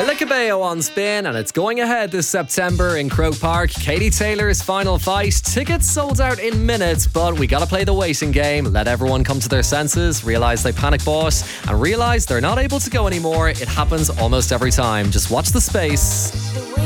Camila Cabello on Spin, and it's going ahead this September in Croke Park. Katie Taylor's Final Fight. Tickets sold out in minutes, but we gotta play the waiting game. Let everyone come to their senses, realise they panic bought, and realise they're not able to go anymore. It happens almost every time. Just watch the space.